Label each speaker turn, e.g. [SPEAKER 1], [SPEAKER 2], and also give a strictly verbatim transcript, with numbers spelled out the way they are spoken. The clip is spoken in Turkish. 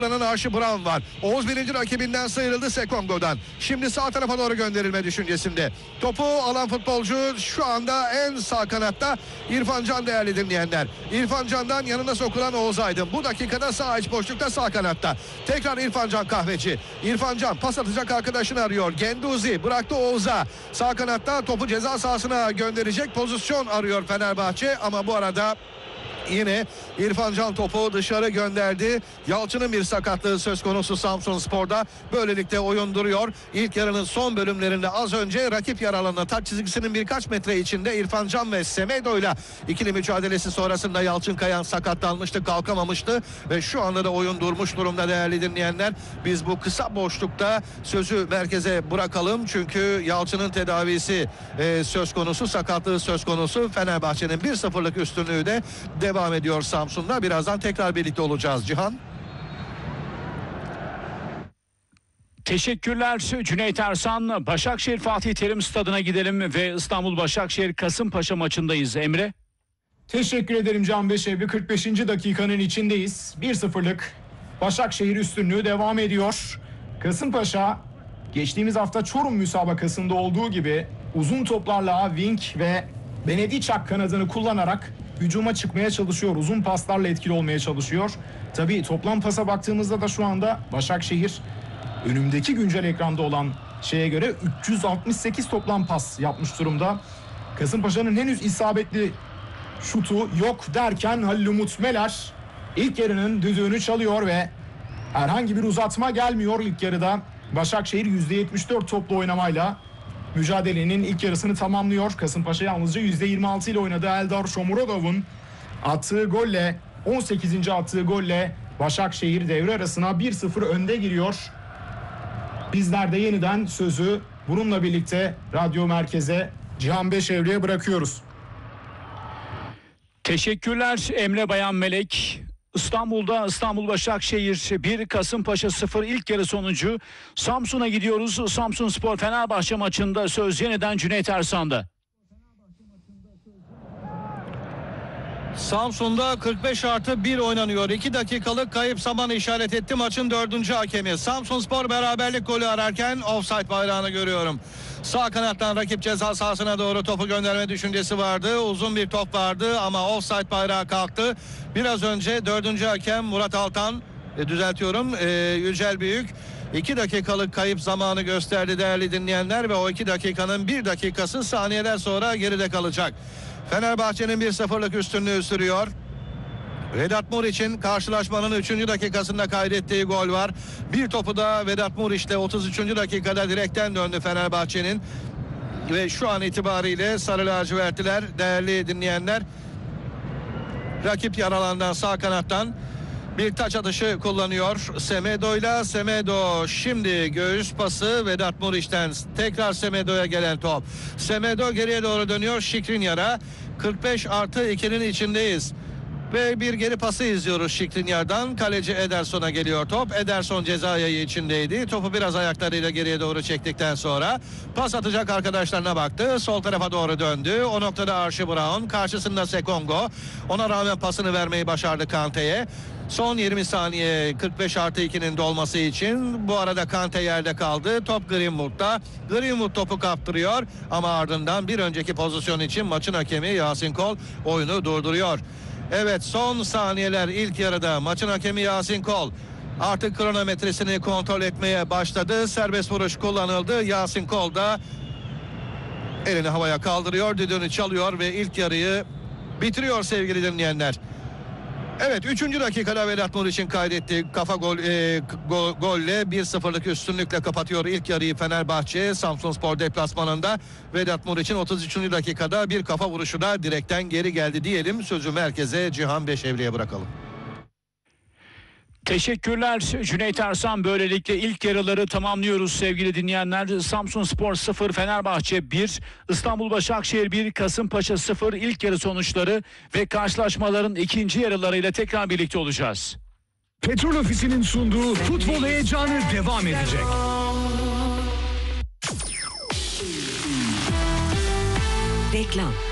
[SPEAKER 1] Archie Brown var. Oğuz birinci rakibinden sıyrıldı Sekongo'dan. Şimdi sağ tarafa doğru gönderilme düşüncesinde. Topu alan futbolcu şu anda en sağ kanatta İrfan Can değerli dinleyenler. İrfan Can'dan yanına sokulan Oğuz Aydın. Bu dakikada sağ iç boşlukta sağ kanatta. Tekrar İrfan Can Kahveci. İrfan Can pas atacak arkadaşını arıyor. Genduzi bıraktı Oğuz'a. Sağ kanatta topu ceza sahasına gönderecek pozisyon arıyor Fenerbahçe ama bu arada yine İrfan Can topu dışarı gönderdi. Yalçın'ın bir sakatlığı söz konusu Samsunspor'da. Böylelikle oyun duruyor. İlk yarının son bölümlerinde az önce rakip yer alanına taç çizgisinin birkaç metre içinde İrfan Can ve Semedo'yla ikili mücadelesi sonrasında Yalçın Kayan sakatlanmıştı, kalkamamıştı ve şu anda da oyun durmuş durumda değerli dinleyenler. Biz bu kısa boşlukta sözü merkeze bırakalım çünkü Yalçın'ın tedavisi e, söz konusu, sakatlığı söz konusu. Fenerbahçe'nin bir sıfırlık üstünlüğü de devam ediyor Samsun'da. Birazdan tekrar birlikte olacağız Cihan.
[SPEAKER 2] Teşekkürler Cüneyt Ersan. Başakşehir Fatih Terim Stadı'na gidelim ve İstanbul Başakşehir Kasımpaşa maçındayız. Emre.
[SPEAKER 3] Teşekkür ederim Can Beşevli. kırk beşinci dakikanın içindeyiz. bir sıfırlık Başakşehir üstünlüğü devam ediyor. Kasımpaşa geçtiğimiz hafta Çorum müsabakasında olduğu gibi uzun toplarla wing ve Benediçak kanadını kullanarak hücuma çıkmaya çalışıyor. Uzun paslarla etkili olmaya çalışıyor. Tabii toplam pasa baktığımızda da şu anda Başakşehir önümdeki güncel ekranda olan şeye göre üç yüz altmış sekiz toplam pas yapmış durumda. Kasımpaşa'nın henüz isabetli şutu yok derken Halil Umut Meler ilk yarının düdüğünü çalıyor ve herhangi bir uzatma gelmiyor ilk yarıda. Başakşehir yüzde yetmiş dört toplu oynamayla mücadelenin ilk yarısını tamamlıyor. Kasımpaşa yalnızca yüzde yirmi altı ile oynadı. Eldar Shomurodov'un attığı golle, on sekizinci attığı golle Başakşehir devre arasına bir sıfır önde giriyor. Bizler de yeniden sözü bununla birlikte radyo merkeze Cihan Beşevli'ye bırakıyoruz.
[SPEAKER 2] Teşekkürler Emre Bayan Melek. İstanbul'da İstanbul Başakşehir bir, Kasımpaşa sıfır ilk yarı sonucu. Samsun'a gidiyoruz. Samsunspor Fenerbahçe maçında söz yeniden Cüneyt Ersan'da.
[SPEAKER 1] Samsun'da kırk beş artı bir oynanıyor. iki dakikalık kayıp zaman işaret etti maçın dördüncü hakemi. Samsunspor beraberlik golü ararken offside bayrağını görüyorum. Sağ kanattan rakip ceza sahasına doğru topu gönderme düşüncesi vardı. Uzun bir top vardı ama offside bayrağı kalktı. Biraz önce dördüncü hakem Murat Altan, e, düzeltiyorum e, Yücel Büyük iki dakikalık kayıp zamanı gösterdi değerli dinleyenler ve o iki dakikanın bir dakikası saniyeler sonra geride kalacak. Fenerbahçe'nin bir sıfırlık üstünlüğü sürüyor. Vedat Muriç'in karşılaşmanın üçüncü dakikasında kaydettiği gol var. Bir topu da Vedat Muriç'le otuz üçüncü dakikada direkten döndü Fenerbahçe'nin. Ve şu an itibariyle Sarı Lacivertliler değerli dinleyenler rakip yaralandan sağ kanattan bir taç atışı kullanıyor. Semedo'yla Semedo şimdi göğüs pası Vedat Muriç'ten tekrar Semedo'ya gelen top. Semedo geriye doğru dönüyor Şikrinyar'a. kırk beş artı ikinin içindeyiz. Ve bir geri pası izliyoruz Şikrinyar'dan. Kaleci Ederson'a geliyor top. Ederson ceza yayı içindeydi. Topu biraz ayaklarıyla geriye doğru çektikten sonra pas atacak arkadaşlarına baktı. Sol tarafa doğru döndü. O noktada Archie Brown. Karşısında Sekongo. Ona rağmen pasını vermeyi başardı Kante'ye. Son yirmi saniye kırk beş artı ikinin dolması için. Bu arada Kante yerde kaldı. Top Greenwood'da. Greenwood topu kaptırıyor. Ama ardından bir önceki pozisyon için maçın hakemi Yasin Kol oyunu durduruyor. Evet, son saniyeler ilk yarıda maçın hakemi Yasin Kol artık kronometresini kontrol etmeye başladı. Serbest vuruş kullanıldı. Yasin Kol da elini havaya kaldırıyor, düdüğünü çalıyor ve ilk yarıyı bitiriyor sevgili dinleyenler. Evet, üçüncü dakikada Vedat Muriç'in kaydettiği kafa gol, e, go, golle bir sıfırlık üstünlükle kapatıyor ilk yarıyı Fenerbahçe. Samsunspor deplasmanında Vedat Muriç'in otuz üçüncü dakikada bir kafa vuruşu da direkten geri geldi diyelim. Sözü merkeze Cihan Beşevli'ye bırakalım.
[SPEAKER 2] Teşekkürler Cüneyt Ersan. Böylelikle ilk yarıları tamamlıyoruz sevgili dinleyenler. Samsunspor sıfır, Fenerbahçe bir, İstanbul Başakşehir bir, Kasımpaşa sıfır ilk yarı sonuçları ve karşılaşmaların ikinci yarılarıyla tekrar birlikte olacağız.
[SPEAKER 4] Petrol Ofisi'nin sunduğu futbol heyecanı devam edecek.
[SPEAKER 5] Reklam.